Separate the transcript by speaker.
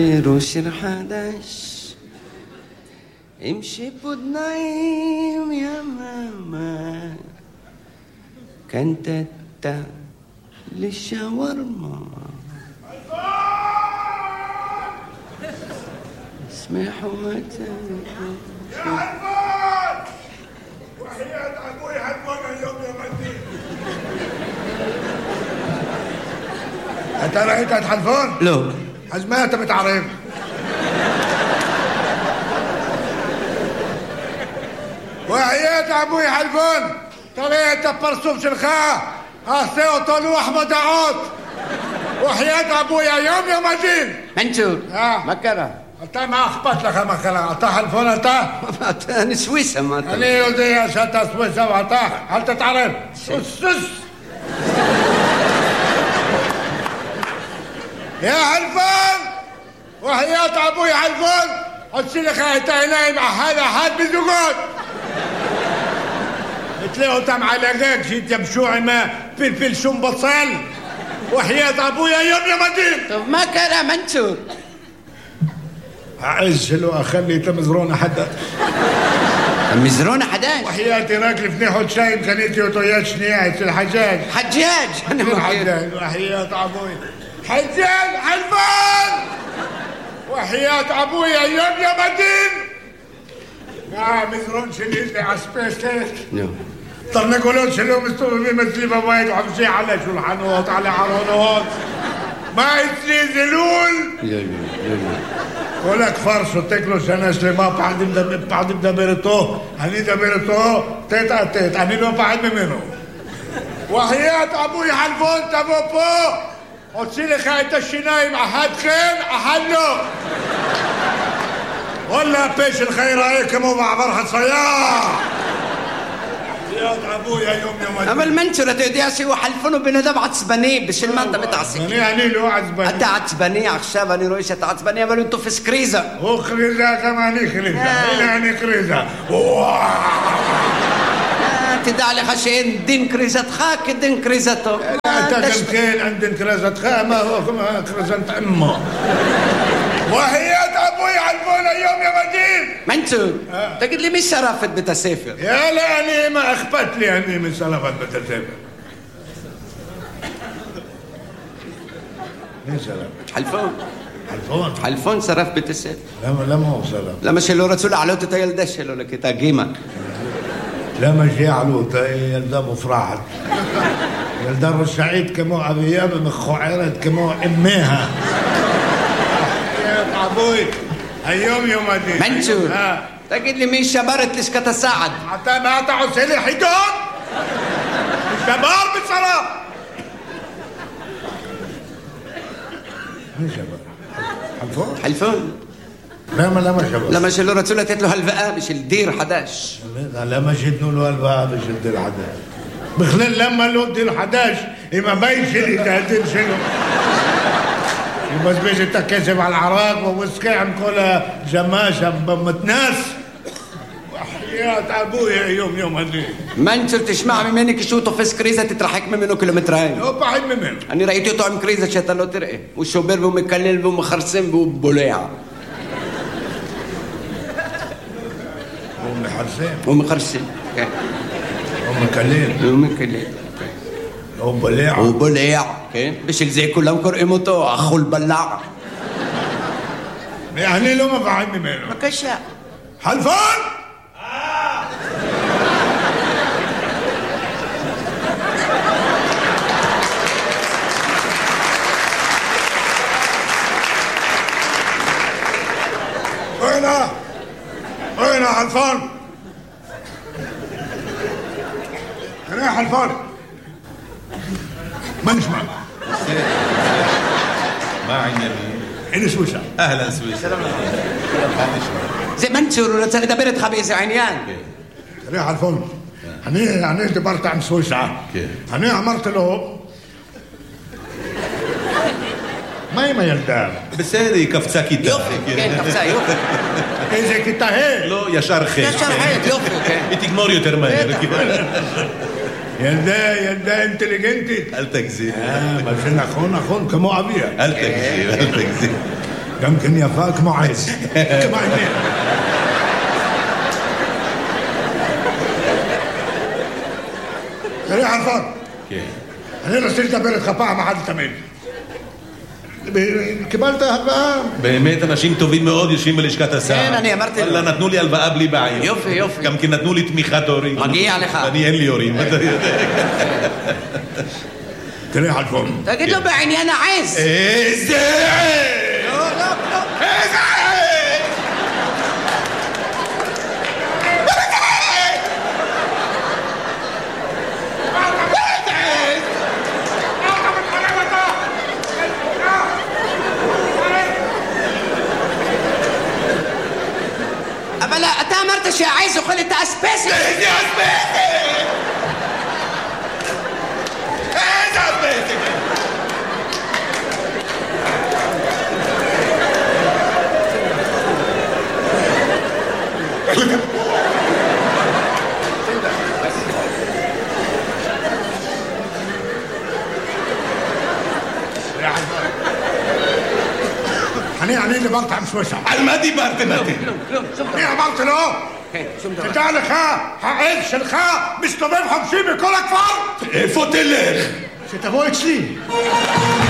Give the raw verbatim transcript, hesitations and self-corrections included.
Speaker 1: روشر حدش امشي بدنايم يا ماما كانت تتا للشاورما اسمحوا متى
Speaker 2: يا هالفون وحياة ابوي هالفون اليوم يا مدين انت رأيت هالفون؟
Speaker 1: لو
Speaker 2: حزمها انت بتعرف وحياة ابوي هالفون طلعت برسوم شلخاه هسه طلوع احمد داعود وحياة ابويا يوم يا مدين
Speaker 1: منشور
Speaker 2: اه
Speaker 1: مكرة
Speaker 2: انت ما اخبط لك مكرة انت هالفون انت
Speaker 1: انا سويسة ما
Speaker 2: انا يودي يا شتا سويسة وانت هل تتعرف سس يا هالفون وحياة ابوي هالفون قلت لك نايم مع هذا حد بالزقوط تلاقوا تم علاقاك جيت يمشوعي ما فلفل شم بصل وحياة ابويا يوم يا مدين
Speaker 1: طب ما كان منشور
Speaker 2: اعزل واخلي تمزرون حدا
Speaker 1: مزرونة حداش
Speaker 2: وحياتي راكل فنيحو شايم خليتي وطيات شنيعة الحجاج
Speaker 1: حجاج انا ما
Speaker 2: حجاج وحياة ابوي حجاج حلفان وحياة ابويا يوم يا مدين اه مزرون شليت لي عسبيستيك
Speaker 1: نعم
Speaker 2: طب نقولون شلو مستوى بيمثلي بوايد وحمشي على شلحنوط على عرونوط ما يتنزلون ولك فرش وتاكلوا سنة سليما بعد بدأ بعد بدأ بيرتو هني دبرتو تيت تيت هني لو بعد منه وحياة ابوي حلفون تبوبو وتصيلي خايت الشناي مع حد خير احلو ولا بيش الخير هيك مو مع فرحة صياح يا ابويا يوم يوم
Speaker 1: اما المنشورة تودياسي وحلفونه بندم عصباني بش المادة بتعصي
Speaker 2: انا يعني له عصباني
Speaker 1: انت عصباني عشان انا رويشة عصباني بل انتو في سكريزة
Speaker 2: هو خريزة كمان خريزة هنا يعني خريزة
Speaker 1: تدع لي خشين دين كريزة خاك دين كريزته
Speaker 2: انت كمتين عندن كريزة خا ما هو كريزة امه وحياة ابوي علفونا يوم يا مدين
Speaker 1: منشور تقول لي مش شرافة بتسافر
Speaker 2: يا لا أنا ما أخبت لي أني من شرافة بتسافر مين شرف؟
Speaker 1: حلفون
Speaker 2: حلفون
Speaker 1: حلفون شرف بتسافر
Speaker 2: لا لا ما هو شرف
Speaker 1: لما شلو رسول علوته تيلدش شلو لك تاقيمك
Speaker 2: لا ما جي علوته يلدا مفرحت يلدا السعيد كمو أبياب مخو عيرت كمو أميها يا أبوي اليوم يوم الدين
Speaker 1: منشور تقول لي مين شبرت ليش كتساعد
Speaker 2: حتى ما تعوز لي حيدون الشبار بالصلاة مين شبر؟ حلفون؟
Speaker 1: حلفون
Speaker 2: لا ما لا ما شبر
Speaker 1: لما شلو رسولة تتلو هالفقا مش الدير حداش
Speaker 2: لا لا ما شدنوا له هالفقا مش الدير حداش بخلال لما له الدير حداش إما باين شلي تهدين شنو بس بيجي تكسب على العراق ووسكي عم كل جماشة بمتناس وحياة ابويا يوم يوم هني
Speaker 1: منشور تسمع منك شو طفس كريزة تترحك منه كيلومترين
Speaker 2: هو بعد منه
Speaker 1: أنا رأيته طعم كريزة شتلو ترقي والشوبير بو مكلل بو مخرسن بو بوليعة
Speaker 2: هو محرسين
Speaker 1: بو مخرسن
Speaker 2: هو مكلل
Speaker 1: بو مكلل
Speaker 2: هو بليع
Speaker 1: هو بليع بش زي كلهم كرقمته اخو البلاع
Speaker 2: يعني لو ما بعدني منه
Speaker 1: ما كشا
Speaker 2: حلفان وين وين حلفان وين حلفان ما نسمع
Speaker 3: ما عندنا مين
Speaker 2: عين سويسرا
Speaker 3: اهلا سويسرا
Speaker 1: زي منشور ولا تاني دبرت خبيث عينيان
Speaker 2: ريح الفون هني هني دبرت عن سويسرا هني عمرت له ما ما يلدام
Speaker 3: بسالي كفتاكي
Speaker 1: يوفي كان كفتا يوفي
Speaker 2: إذا كنت هيك
Speaker 3: لو يا شرخي
Speaker 1: يا شرخي يوفي
Speaker 3: انت موريو ترماني
Speaker 2: يلدا يلدا انتليجنتي
Speaker 3: قالتك زين
Speaker 2: اه بس اخون اخون كمو ابيها
Speaker 3: قالتك زين قالتك زين
Speaker 2: גם כן יפה כמו עז. כמו עז. תראה חלפון.
Speaker 3: כן.
Speaker 2: אני רוצה לדבר איתך פעם אחת לתמיד. קיבלת הלוואה?
Speaker 3: באמת אנשים טובים מאוד יושבים בלשכת השר.
Speaker 1: כן, אני אמרתי לו.
Speaker 3: נתנו לי הלוואה בלי בעיה.
Speaker 1: יופי, יופי.
Speaker 3: גם כי נתנו לי תמיכת הורים.
Speaker 1: מגיע לך.
Speaker 3: אני אין לי הורים, אתה יודע.
Speaker 2: תראה חלפון.
Speaker 1: תגיד לו בעניין העז.
Speaker 3: איזה עז!
Speaker 1: לא, לא, לא.
Speaker 3: איזה עז!
Speaker 1: אבל אתה אמרת שהעז אוכל את האספסת.
Speaker 3: איזה אספסת! איזה אספסת!
Speaker 2: אני, אני דיברתי עם שושה.
Speaker 3: על מה דיברתם אתם?
Speaker 2: אני אמרתי לו,
Speaker 1: כן, שום דבר.
Speaker 2: תדע לך, העז שלך מסתובב חופשי בכל הכפר.
Speaker 3: איפה תלך?
Speaker 2: שתבוא אצלי.